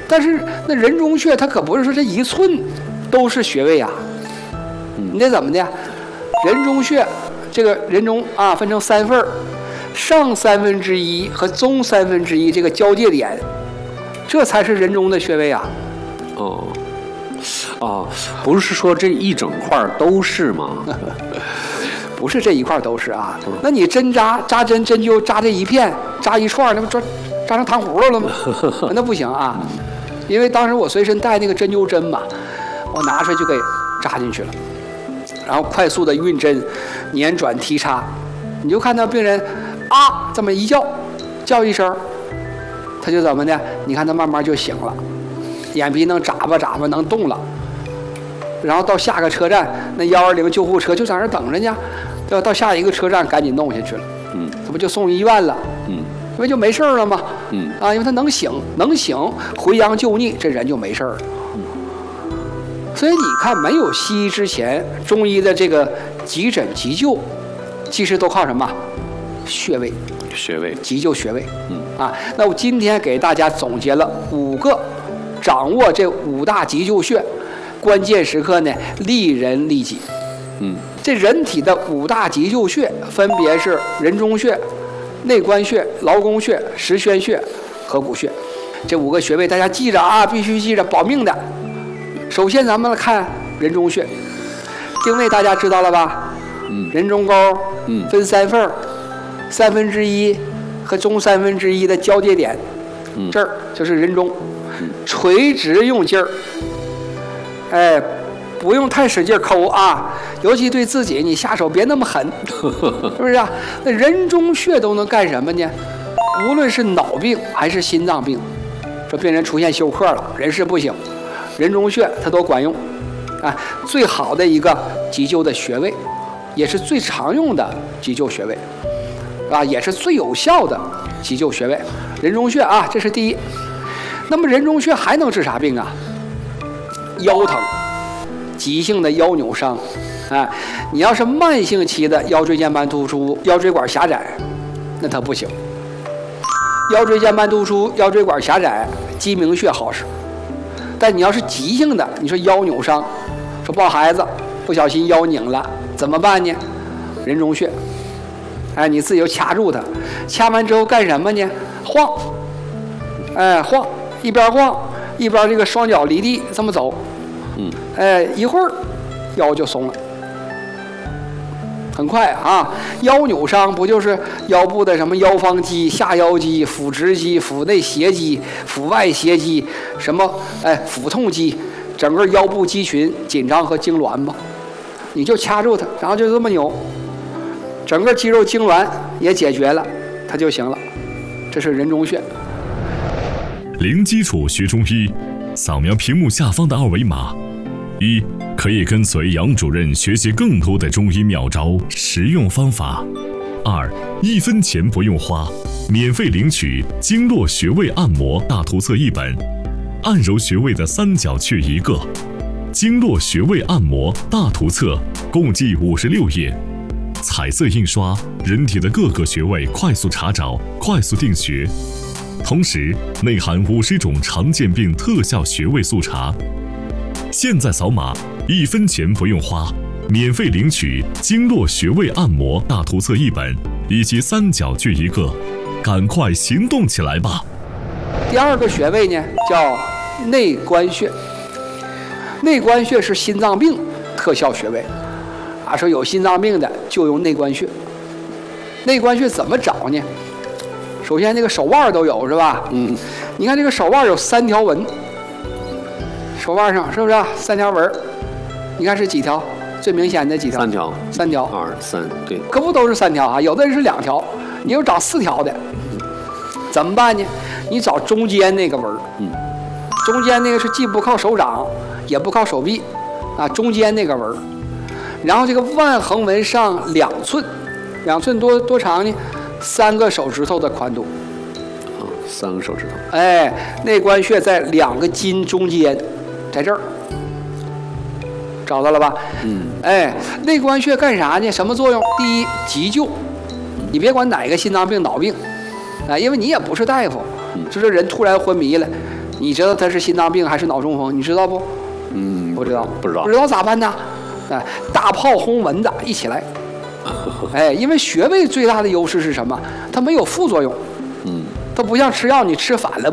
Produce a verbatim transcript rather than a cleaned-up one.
但是那人中穴它可不是说这一寸都是穴位啊，你得怎么的？人中穴这个人中啊分成三份儿，上三分之一和中三分之一这个交界点，这才是人中的穴位啊。 哦，哦，不是说这一整块都是吗？ 不是这一块都是啊，那你针扎扎针针灸扎这一片扎一串，那不扎扎成糖葫芦了吗？那不行啊，因为当时我随身带那个针灸针嘛，我拿出来就给扎进去了，然后快速的运针，捻转提插，你就看到病人啊这么一叫，叫一声，他就怎么的？你看他慢慢就醒了，眼皮能眨巴眨巴，能动了。然后到下个车站，那幺二零救护车就在那儿等着呢，要到下一个车站赶紧弄下去了， 嗯， 这不就送医院了， 嗯， 因为就没事了嘛， 嗯， 啊，因为他能醒，能醒，回阳救逆，这人就没事了。 嗯， 所以你看，没有西医之前，中医的这个急诊急救，其实都靠什么？穴位， 穴位， 急救穴位， 嗯， 啊，那我今天给大家总结了五个，掌握这五大急救穴。关键时刻呢，利人利己。 嗯， 这人体的五大急救穴分别是人中穴、内关穴、劳宫穴、实宣穴、合谷穴。这五个穴位大家记着啊，必须记着，保命的。首先咱们来看人中穴，定位大家知道了吧？ 嗯， 人中沟， 嗯， 分三份儿，三分之一和中三分之一的交界点， 嗯， 这儿就是人中，垂直用劲儿。哎，不用太使劲抠啊，尤其对自己，你下手别那么狠，是不是啊？那人中穴都能干什么呢？无论是脑病还是心脏病，这病人出现休克了，人事不省，人中穴它都管用，啊，最好的一个急救的穴位，也是最常用的急救穴位，啊，也是最有效的急救穴位，人中穴啊，这是第一。那么人中穴还能治啥病啊？腰疼，急性的腰扭伤，啊，你要是慢性期的腰椎间盘突出、腰椎管狭窄，那它不行。腰椎间盘突出、腰椎管狭窄，鸡鸣穴好使。但你要是急性的，你说腰扭伤，说抱孩子不小心腰拧了，怎么办呢？人中穴，哎，你自己就掐住它，掐完之后干什么呢？晃，哎，晃，一边晃。一边这个双脚离地这么走， 嗯， 哎，一会儿腰就松了，很快啊。腰扭伤不就是腰部的什么腰方肌、下腰肌、腹直肌、腹内斜肌、腹外斜肌，什么哎腹痛肌，整个腰部肌群紧张和痉挛吗？你就掐住它，然后就这么扭，整个肌肉痉挛也解决了，它就行了。这是人中穴。 零基础学中医，扫描屏幕下方的二维码，一可以跟随杨主任学习更多的中医妙招、实用方法；二一分钱不用花，免费领取经络穴位按摩大图册一本，按揉穴位的三角穴一个，经络穴位按摩大图册共计五十六页，彩色印刷，人体的各个穴位快速查找，快速定穴。同时内含五十种常见病特效穴位速查，现在扫码，一分钱不用花，免费领取经络穴位按摩大图册一本以及三角穴一个，赶快行动起来吧！ 第二个穴位呢叫内关穴，内关穴是心脏病特效穴位，啊，说有心脏病的就用内关穴。内关穴怎么找呢？首先，那个手腕都有是吧？嗯，你看这个手腕有三条纹，手腕上是不是、啊、三条纹？你看是几条？最明显的几条？ 三条。 三条。 二三，对。 可不都是三条啊？有的人是两条，你有找四条的，怎么办呢？你找中间那个纹，嗯，中间那个是既不靠手掌，也不靠手臂，啊，中间那个纹，然后这个腕横纹上两寸，两寸多多长呢？三个手指头的宽度， 啊，三个手指头。 哎，内关穴在两个筋中间，在这儿，找到了吧？嗯。哎，内关穴干啥呢？什么作用？第一，急救。你别管哪个心脏病、脑病，啊，因为你也不是大夫，就这人突然昏迷了， 你知道他是心脏病还是脑中风？你知道不？ 嗯， 不知道， 不知道不知道咋办呢？哎，大炮轰蚊子一起来。哎，因为穴位最大的优势是什么？它没有副作用。 嗯， 它不像吃药，你吃反了